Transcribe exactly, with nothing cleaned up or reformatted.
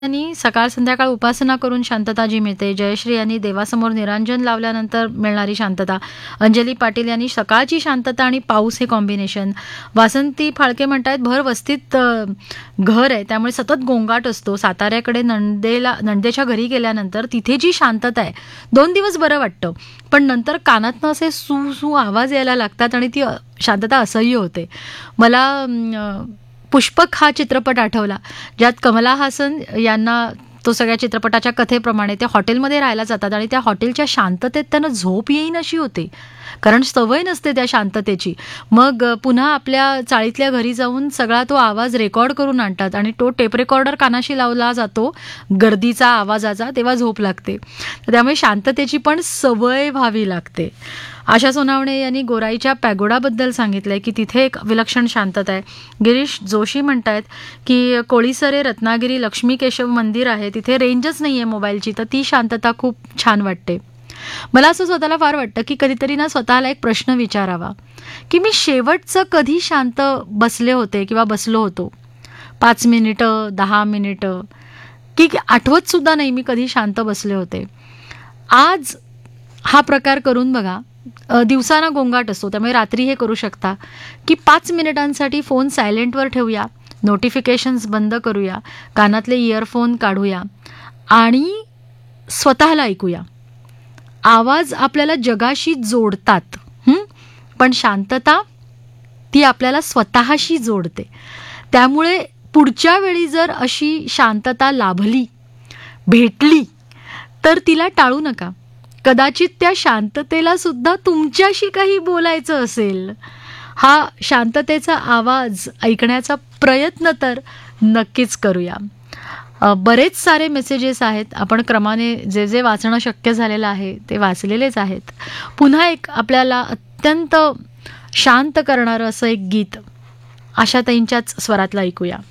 यांनी सकाळ संध्याकाळ उपासना करून शांतता जी मिळते. जयश्री यांनी देवासमोर निरांजन लावल्यानंतर मिळणारी शांतता. अंजली पाटील यांनी सकाळची शांतता आणि पाऊस हे कॉम्बिनेशन. वासंती फाळके म्हणतायत भर वस्तीत अ, घर आहे त्यामुळे सतत गोंगाट असतो. साताऱ्याकडे नंदेला नंदेच्या घरी गेल्यानंतर तिथे जी शांतता आहे दोन दिवस बरं वाटतं, पण नंतर कानातनं असे सू सू आवाज यायला लागतात आणि ती अ, शांतता असह्य होते. मला अं, पुष्पक हा चित्रपट आठवला, ज्यात कमला हासन यांना तो सगळ्या चित्रपटाच्या कथेप्रमाणे ते हॉटेलमध्ये राहायला जातात आणि त्या हॉटेलच्या शांततेत त्यांना झोप येईन अशी होते, कारण सवय नसते त्या शांततेची. मग अ, पुन्हा आपल्या चाळीतल्या घरी जाऊन सगळा तो आवाज रेकॉर्ड करून आणतात आणि तो टेप रेकॉर्डर कानाशी लावला जातो गर्दीचा आवाजाचा, तेव्हा झोप लागते. तर त्यामुळे शांततेची पण सवय व्हावी लागते. आशा सोनावणे यांनी गोराईच्या पॅगोडाबद्दल सांगितलंय की तिथे एक विलक्षण शांतता आहे. गिरीश जोशी म्हणतायत की कोळीसरे रत्नागिरी लक्ष्मी केशव मंदिर आहे, तिथे रेंजच नाही आहे मोबाईलची, तर ती शांतता खूप छान वाटते. मला असं स्वतःला फार वाटतं की कधीतरी ना स्वतःला एक प्रश्न विचारावा की मी शेवटचं कधी शांत बसले होते किंवा बसलो होतो. पाच मिनिटं, दहा मिनिटं, की आठवत सुद्धा नाही मी कधी शांत बसले होते. आज हा प्रकार करून बघा. अ, दिवसाना गोंगाट असतो त्यामुळे रात्री हे करू शकता की पाच मिनिटांसाठी फोन सायलेंटवर ठेवूया, नोटिफिकेशन्स बंद करूया, कानातले इयरफोन काढूया आणि स्वतःला ऐकूया. आवाज आपल्याला जगाशी जोडतात, हं? पण शांतता ती आपल्याला स्वतःशी जोडते. त्यामुळे पुढच्या वेळी जर अशी शांतता लाभली, भेटली, तर तिला टाळू नका. कदाचित त्या शांततेला सुद्धा तुमच्याशी काही बोलायचं असेल. हा शांततेचा आवाज ऐकण्याचा प्रयत्न तर नक्कीच करूया. अ, बरेच सारे मेसेजेस आहेत. आपण क्रमाने जे जे वाचणं शक्य झालेलं आहे ते वाचलेलेच आहेत. पुन्हा एक आपल्याला अत्यंत शांत करणारं असं एक गीत आशाताईंच्याच स्वरातलं ऐकूया.